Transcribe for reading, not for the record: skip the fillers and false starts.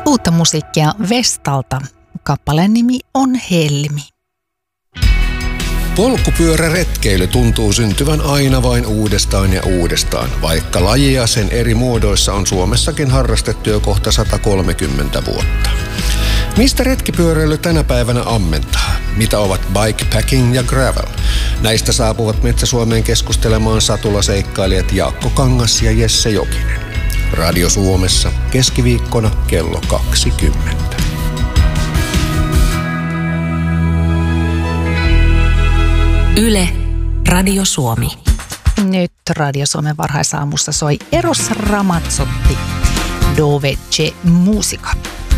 Uutta musiikkia Vestalta. Kappaleen nimi on Helmi. Polkupyöräretkeily tuntuu syntyvän aina vain uudestaan ja uudestaan, vaikka lajia sen eri muodoissa on Suomessakin harrastettu jo kohta 130 vuotta. Mistä retkipyöräily tänä päivänä ammentaa? Mitä ovat bikepacking ja gravel? Näistä saapuvat Metsä-Suomeen keskustelemaan satulaseikkailijat Jaakko Kangas ja Jesse Jokinen. Radio Suomessa keskiviikkona kello 20. Yle, Radio Suomi. Nyt Radio Suomen varhaisaamussa soi Eros Ramazzotti, Dove c'è musica.